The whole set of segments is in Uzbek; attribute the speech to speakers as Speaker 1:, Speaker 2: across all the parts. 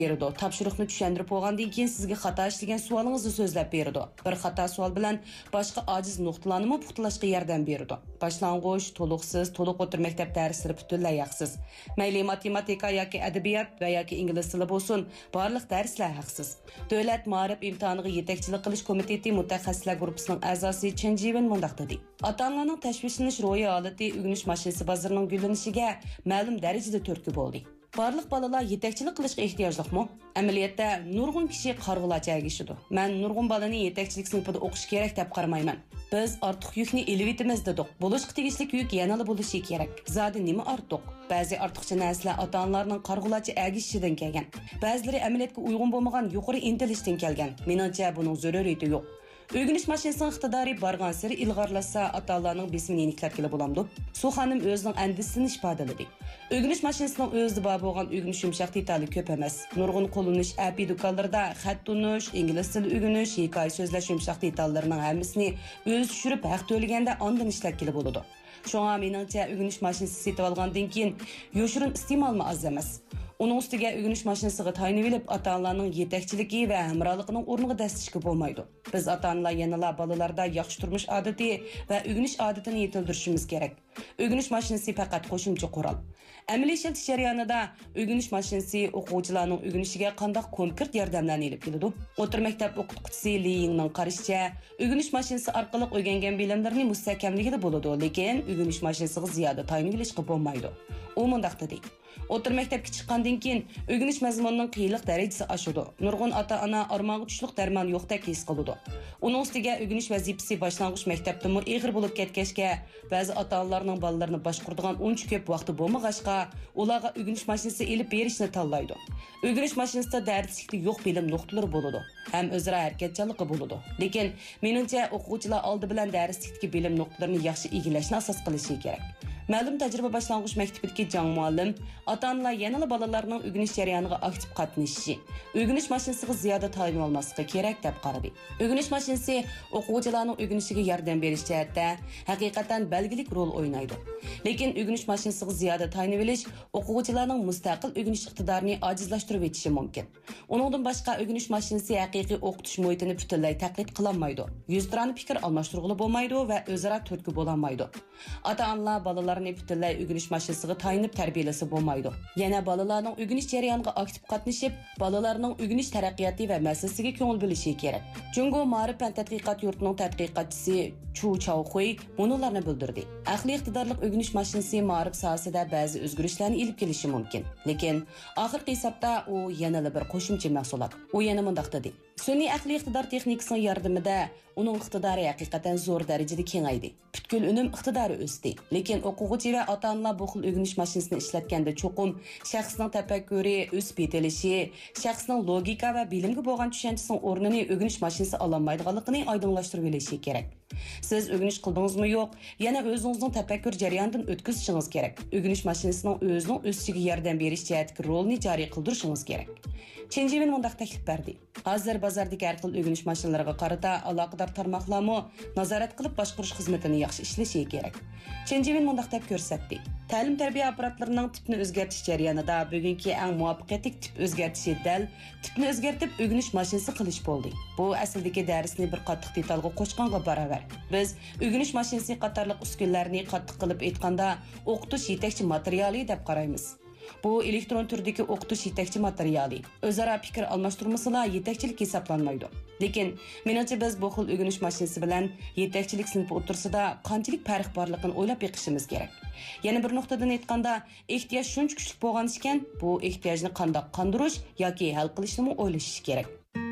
Speaker 1: berdi. Topshiriqni tushuntirib bo'lgandan keyin sizga xato ishlagan savolingizni so'zlab berdi. Bir xato savol bilan boshqa ojiz nuqtalarni puxtalashga yordam berdi. Boshlang'ich, to'liqsiz, to'liq o'tir maktab darslari butunlay haqsiz. Mayli matematika yoki adabiyot va yoki ingliz tili bo'lsin, barliq darslar haqsiz. Davlat ma'rif imtihoniga yetakchilik qilish komiteti mutaxassislar guruhining a'zosi Chenjivin mundaq dedi. Ota-onalarning tashvishlanish ro'yi holati o'rganish mashinasi bozorining gullanishiga ma'lum darajada turtki bo'ldi. Barliq balalar yetakchilik qilishga ehtiyojliqmi? Amaliyotda nurg'un kishi qarg'ulacha ergishidi. Men nurg'un balani yetakchilik sinfida o'qish kerak deb qaramayman. Biz ortiq yukni elib etimiz dedik. Bo'lishga tegishli yuk yanada bo'lishi kerak. Zodi nima ortiq? Ba'zi ortiqcha narsalar ota-onalarning qarg'ulacha ergishishidan kelgan. Ba'zilari amaliyotga uyg'un bo'lmagan yuqori intilishdan kelgan. Menimcha buning zaruriyati yo'q. O'rganish mashinasining iqtidori bargan sari ilg'orlasa ota-onalarning besimini aniqlab kelib bo'lamdi. Su xonim o'zining andisini ifodaladi. O'rganish mashinasining o'zida bor bo'lgan o'rganish yumshoq detali ko'p emas. Nurg'un qo'llanish API do'konlarida xat tunish, ingliz tili o'rganish, hikoya so'zlash yumshoq detallarining hammasini o'z tushirib haq to'laganda ondan ishlab kelib bo'ladi. Shunga meningcha o'rganish mashinasi setib olgandan keyin yoshirin iste'molmi oz emas. Uning ustiga o'rganish mashinasiga tayinib olib, ota-onalarning yetakchiligi va hamrohligining o'rniga dastishga bo'lmaydi. Biz ota-onalar yanala bolalarda yaxshi turmush odati va o'rganish odatini yetildirishimiz kerak. O'rganish mashinasi faqat qo'shimcha qurol. Amaliy ishlatish jarayonida o'rganish mashinasi o'quvchilarning o'rganishiga qanday konkret yordamlarni olib keladi? O'tir maktab o'qituvchisi Li Yingning qarashicha, o'rganish mashinasi orqali o'rgangan bilimlarni mustahkamligida bo'ladi, lekin o'rganish mashinasiga ziyoda tayinib olishga bo'lmaydi. U mundaq dedi. O'tir maktabga chiqqandan keyin o'rganish mazmunining qiyinlik darajasi oshadi. Nurg'un ota-ona armonga tushliq darmon yo'qdek his qiladi. Uning ustiga o'rganish vazifasi boshlang'ich maktabda ig'ir bo'lib ketgachga, ba'zi ota-onalarning bolalarini boshquradigan uncha ko'p vaqti bo'lmag'achqa, ularga o'rganish mashinasi elib berishni tanlaydi. O'rganish mashinasida darslikda yo'q bilim nuqtalari bo'ladi, ham o'zaro harakatchanligi bo'ladi. Lekin meningcha o'quvchilar oldi bilan darslikdagi bilim nuqtalarini yaxshi egallashni asos qilishi kerak. Ma'lum tajriba boshlang'ich maktabidagi Jang muallim ota-onalar yanada bolalarning o'rganish jarayoniga aktiv qatnashishi, o'rganish mashinasiga ziyoda tayinli olmasligi kerak deb qaradi. O'rganish mashinasi o'quvchilarning o'rganishiga yordam berish jihatda haqiqatan belgilik rol o'ynaydi. Lekin o'rganish mashinasiga ziyoda tayinli olish o'quvchilarning mustaqil o'rganish iqtidorini ojizlashtirib etishi mumkin. Uningdan boshqa o'rganish mashinasi haqiqiy o'qitish muhitini butunlay taqlid qila olmaydi. Yuztirani fikr almashtirg'ili bo'lmaydi va o'zaro turtki bo'la olmaydi. Ota-onalar bolalarni butunlay o'rganish mashinasiga tayinib tarbiyalasa bo'lmaydi. Yana bolalarning o'rganish jarayoniga aktiv qatnashib, bolalarning o'rganish taraqqiyoti va masalasiga ko'ngil bo'lishi kerak. Jungo ma'rif fan tadqiqot yurtining tadqiqotchisi Chu Chaohui bularni bildirdi. Aqliy iqtidorli o'rganish mashinasi ma'rif sohasida ba'zi o'zgarishlarni olib kelishi mumkin. Lekin oxirgi hisobda u yana bir qo'shimcha mahsulot. U yana mundaq dedi. Sun'iy aqliy iqtidor texnikasining yordamida uning iqtidori haqiqatan zo'r darajada kengaydi. Butkul unum iqtidori o'sdi. Lekin o'quvchi va ota-onalar bu xil o'rganish mashinasini ishlatganda cho'qim shaxsning tafakkuri, o'sib yetilishi, shaxsning logika va bilimga bo'lgan tushunchasining o'rnini o'rganish mashinasi ololmaydiganligini oydinlashtirib olishi kerak. Siz o'rganish qildingizmi yo'q, yana o'zingizning tafakkur jarayonidan o'tkazishingiz kerak. O'rganish mashinasining o'zining o'sishiga yordam berish jihatidagi rolni joriy qildirishingiz kerak. Chenjivin mundaq taklif berdi. Hozir bozordagi har xil o'rganish mashinalariga qarata aloqador tarmoqlarni nazorat qilib boshqarish xizmatini yaxshi ishlashi kerak. Chenjivin mundaq deb ko'rsatdi. Ta'lim-tarbiya apparatlarining tipni o'zgartirish jarayonida bugungi eng muvaffaqiyatli tip o'zgartishi dal tipni o'zgartib o'rganish mashinasi qilish bo'ldi. Bu asldagi darsni bir qattiq detalga qo'shganga barobar. Biz o'rganish mashinasi qatorliq uskunlarni qattiq qilib aytganda o'qitish yetakchi materiali deb qaraymiz. Bu elektron turdagi o'qitish yetakchi materiali. O'zaro fikr almashtirmaslar yetakchilik hisoblanmaydi. Lekin menimcha biz bu xil o'rganish mashinasi bilan yetakchilik sinfi o'tirsida qanchalik farq borligini o'ylab beqishimiz kerak. Yana bir nuqtadan aytganda, ehtiyoj shuncha kuchli bo'lgan ekan, bu ehtiyojni qanday qondirish yoki hal qilishni o'ylash kerak.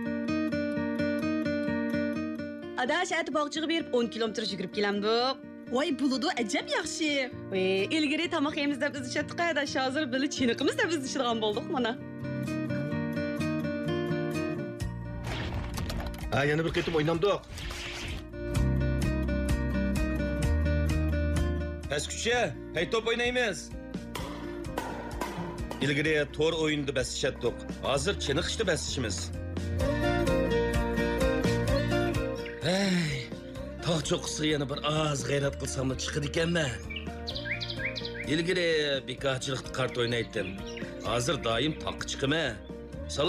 Speaker 1: Adash ati bog'chiga berib 10 kilometr yugurib kelamdik.
Speaker 2: Voy buludu ajab yaxshi.
Speaker 1: Ilgari tomoq yemiz deb biz ishatdik, adash hozir bili chiniqimiz deb biz ishirgan bo'ldik mana.
Speaker 3: Yana bir ketib o'ynamdik. Pastkucha, hay top o'ynaymiz. Ilgari to'r o'yinda bas ishatdik. Hozir chiniqishda bas ishimiz. Hey, tog' cho'qqisiga yana bir oz g'ayrat qilsam chiqadi ekanmi? Ilgari bekorchilikda kart o'ynaydim. Hozir doim taqqa chiqaman.